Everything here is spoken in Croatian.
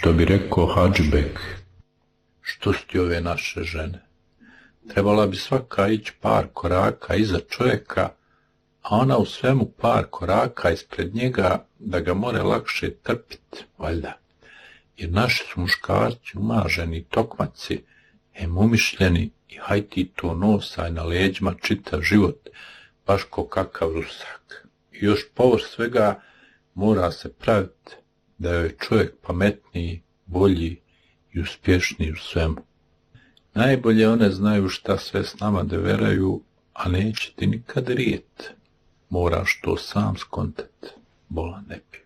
Što bi rekao Hadžibek, što su ti ove naše žene? Trebala bi svaka ići par koraka iza čovjeka, a ona u svemu par koraka ispred njega, da ga more lakše trpiti, valjda. Jer naši su muškarci umaženi tokmaci, umišljeni i hajti to nosaj na leđima čitav život, baš ko kakav rusak. I još povrh svega mora se praviti da je čovjek pametniji, bolji i uspješniji u svemu. Najbolje one znaju šta sve s nama deveraju, a neće ti nikad rijet. Moraš to sam skontat, bolan ne piju.